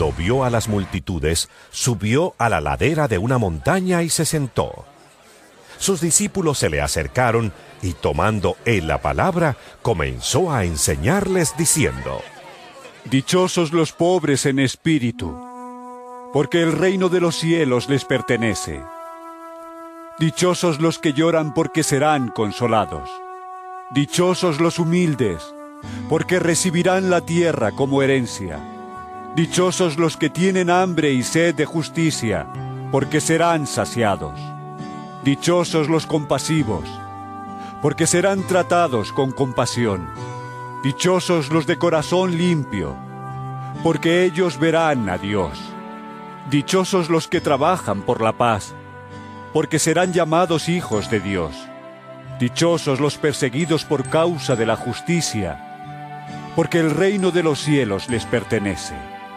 cuando vio a las multitudes, subió a la ladera de una montaña y se sentó. Sus discípulos se le acercaron y, tomando él la palabra, comenzó a enseñarles diciendo: Dichosos los pobres en espíritu, porque el reino de los cielos les pertenece. Dichosos los que lloran, porque serán consolados. Dichosos los humildes, porque recibirán la tierra como herencia. Dichosos los que tienen hambre y sed de justicia, porque serán saciados. Dichosos los compasivos, porque serán tratados con compasión. Dichosos los de corazón limpio, porque ellos verán a Dios. Dichosos los que trabajan por la paz, porque serán llamados hijos de Dios. Dichosos los perseguidos por causa de la justicia, porque el reino de los cielos les pertenece.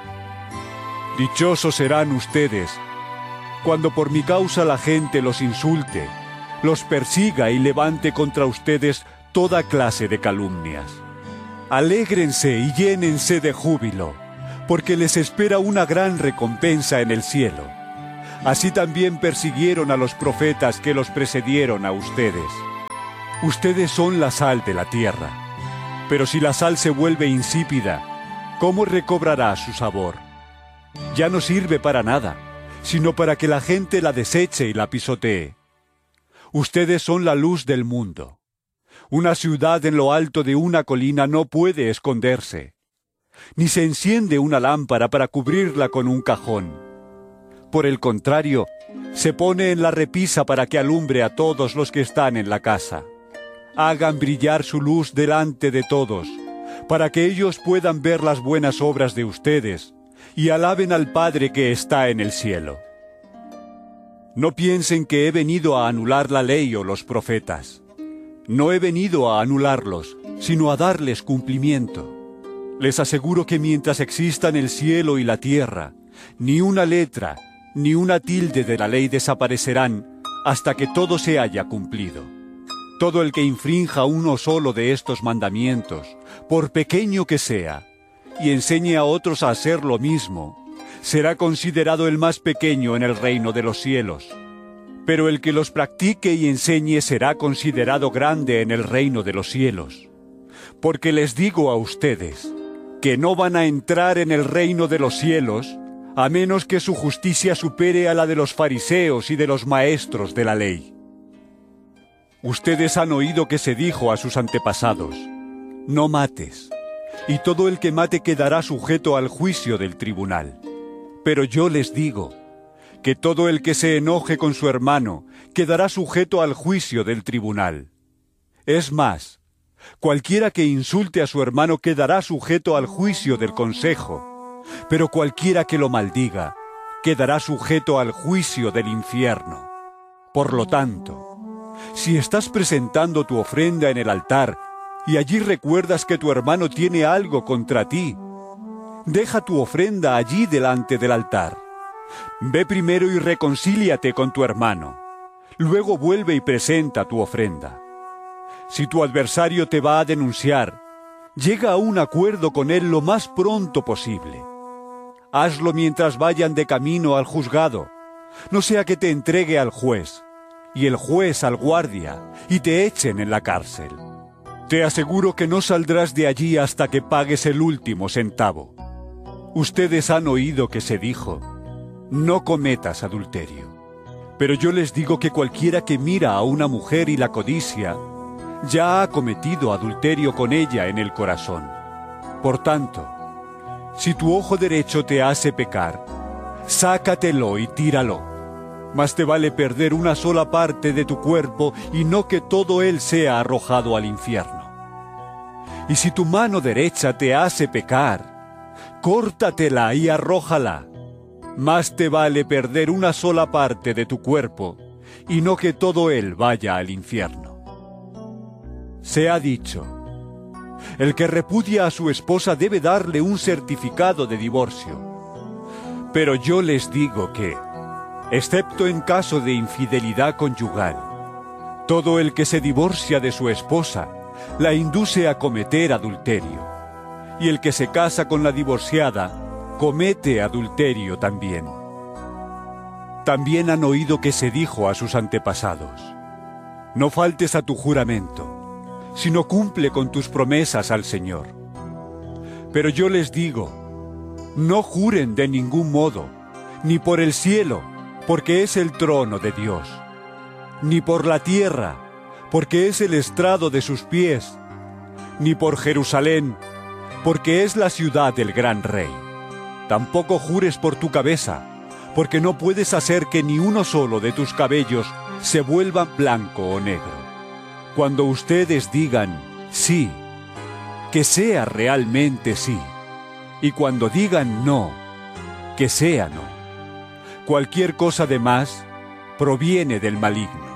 Dichosos serán ustedes cuando por mi causa la gente los insulte, los persiga y levante contra ustedes toda clase de calumnias. Alégrense y llénense de júbilo, porque les espera una gran recompensa en el cielo. Así también persiguieron a los profetas que los precedieron a ustedes. Ustedes son la sal de la tierra, pero si la sal se vuelve insípida, ¿cómo recobrará su sabor? Ya no sirve para nada, sino para que la gente la deseche y la pisotee. Ustedes son la luz del mundo. Una ciudad en lo alto de una colina no puede esconderse, ni se enciende una lámpara para cubrirla con un cajón. Por el contrario, se pone en la repisa para que alumbre a todos los que están en la casa. Hagan brillar su luz delante de todos, para que ellos puedan ver las buenas obras de ustedes y alaben al Padre que está en el cielo. No piensen que he venido a anular la ley o los profetas. No he venido a anularlos, sino a darles cumplimiento. Les aseguro que mientras existan el cielo y la tierra, ni una letra, ni una tilde de la ley desaparecerán hasta que todo se haya cumplido. Todo el que infrinja uno solo de estos mandamientos, por pequeño que sea, y enseñe a otros a hacer lo mismo, será considerado el más pequeño en el reino de los cielos. Pero el que los practique y enseñe será considerado grande en el reino de los cielos. Porque les digo a ustedes, que no van a entrar en el reino de los cielos, a menos que su justicia supere a la de los fariseos y de los maestros de la ley. Ustedes han oído que se dijo a sus antepasados: no mates, y todo el que mate quedará sujeto al juicio del tribunal. Pero yo les digo que todo el que se enoje con su hermano quedará sujeto al juicio del tribunal. Es más, cualquiera que insulte a su hermano quedará sujeto al juicio del consejo, pero cualquiera que lo maldiga quedará sujeto al juicio del infierno. Por lo tanto, si estás presentando tu ofrenda en el altar y allí recuerdas que tu hermano tiene algo contra ti, deja tu ofrenda allí delante del altar. Ve primero y reconcíliate con tu hermano. Luego vuelve y presenta tu ofrenda. Si tu adversario te va a denunciar, llega a un acuerdo con él lo más pronto posible. Hazlo mientras vayan de camino al juzgado, no sea que te entregue al juez, y el juez al guardia, y te echen en la cárcel. Te aseguro que no saldrás de allí hasta que pagues el último centavo. Ustedes han oído que se dijo: no cometas adulterio. Pero yo les digo que cualquiera que mira a una mujer y la codicia, ya ha cometido adulterio con ella en el corazón. Por tanto, si tu ojo derecho te hace pecar, sácatelo y tíralo. Más te vale perder una sola parte de tu cuerpo y no que todo él sea arrojado al infierno. Y si tu mano derecha te hace pecar, córtatela y arrójala. Más te vale perder una sola parte de tu cuerpo y no que todo él vaya al infierno. Se ha dicho: el que repudia a su esposa debe darle un certificado de divorcio. Pero yo les digo que, excepto en caso de infidelidad conyugal, todo el que se divorcia de su esposa la induce a cometer adulterio, y el que se casa con la divorciada comete adulterio también. También han oído que se dijo a sus antepasados: no faltes a tu juramento, sino cumple con tus promesas al Señor. Pero yo les digo, no juren de ningún modo, ni por el cielo, porque es el trono de Dios, ni por la tierra, porque es el estrado de sus pies, ni por Jerusalén, porque es la ciudad del gran rey. Tampoco jures por tu cabeza, porque no puedes hacer que ni uno solo de tus cabellos se vuelva blanco o negro. Cuando ustedes digan sí, que sea realmente sí, y cuando digan no, que sea no. Cualquier cosa de más proviene del maligno.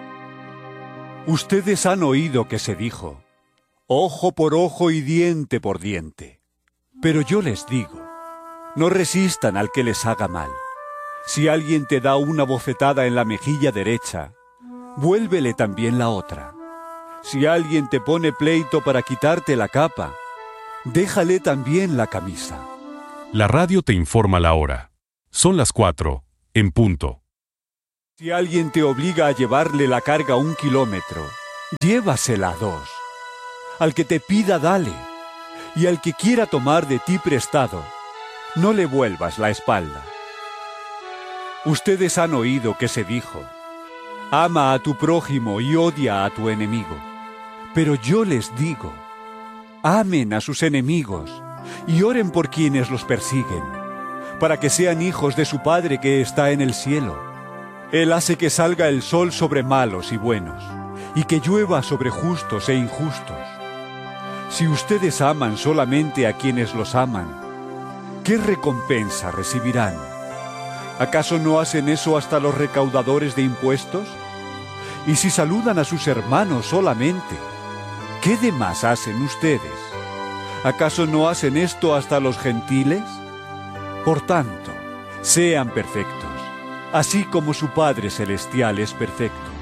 Ustedes han oído que se dijo: ojo por ojo y diente por diente. Pero yo les digo, no resistan al que les haga mal. Si alguien te da una bofetada en la mejilla derecha, vuélvele también la otra. Si alguien te pone pleito para quitarte la capa, déjale también la camisa. La radio te informa la hora. Son las 4, en punto. Si alguien te obliga a llevarle la carga 1 kilómetro, llévasela 2. Al que te pida, dale. Y al que quiera tomar de ti prestado, no le vuelvas la espalda. Ustedes han oído que se dijo: ama a tu prójimo y odia a tu enemigo. Pero yo les digo, amen a sus enemigos y oren por quienes los persiguen, para que sean hijos de su Padre que está en el cielo. Él hace que salga el sol sobre malos y buenos, y que llueva sobre justos e injustos. Si ustedes aman solamente a quienes los aman, ¿qué recompensa recibirán? ¿Acaso no hacen eso hasta los recaudadores de impuestos? Y si saludan a sus hermanos solamente, ¿qué de más hacen ustedes? ¿Acaso no hacen esto hasta los gentiles? Por tanto, sean perfectos, así como su Padre Celestial es perfecto.